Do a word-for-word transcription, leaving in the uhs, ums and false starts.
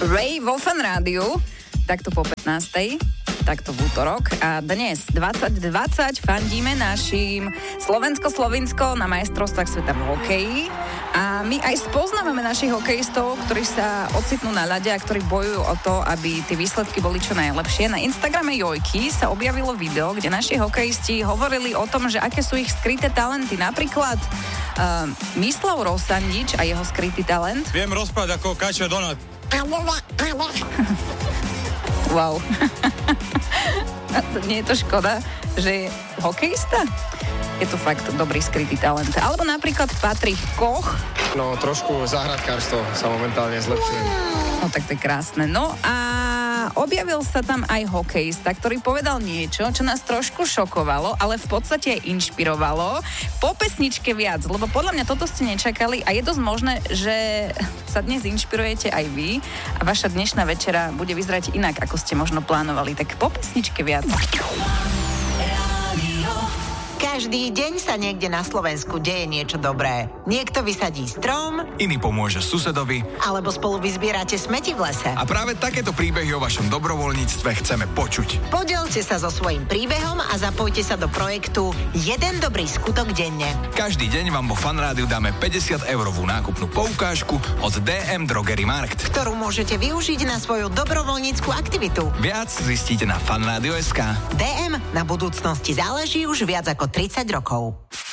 Ray vo Fan Rádiu, takto po pätnástej, takto v útorok. A dnes dvadsať dvadsať fandíme našim Slovensko-Slovinsko na majstrovstvách sveta v hokeji. A my aj spoznávame našich hokejistov, ktorí sa ocitnú na ľade a ktorí bojujú o to, aby tie výsledky boli čo najlepšie. Na Instagrame Jojky sa objavilo video, kde naši hokejisti hovorili o tom, že aké sú ich skryté talenty. Napríklad uh, Mislav Rosandič a jeho skrytý talent. Viem rozprávať ako Kačer Donát. Wow. Nie je to škoda, že je hokejista? Je to fakt dobrý skrytý talent. Alebo napríklad Patrik Koch. No, trošku záhradkárstvo sa momentálne zlepšuje. No, tak to je krásne. No a objavil sa tam aj hokejista, ktorý povedal niečo, čo nás trošku šokovalo, ale v podstate aj inšpirovalo. Po pesničke viac, lebo podľa mňa toto ste nečakali a je dosť možné, že sa dnes inšpirujete aj vy a vaša dnešná večera bude vyzerať inak, ako ste možno plánovali. Tak po pesničke viac. Každý deň sa niekde na Slovensku deje niečo dobré. Niekto vysadí strom, iný pomôže susedovi, alebo spolu vyzbierate smeti v lese. a práve takéto príbehy o vašom dobrovoľníctve chceme počuť. Podielte sa so svojím príbehom a zapojte sa do projektu Jeden dobrý skutok denne. Každý deň vám vo Fan Rádiu dáme päťdesiat eurovú nákupnú poukážku od dé em Drogery Markt, Ktorú môžete využiť na svoju dobrovoľnícku aktivitu. Viac zistíte na fanradio bodka es ká. dé em na budúcnosti záleží už viac ako tridsať rokov.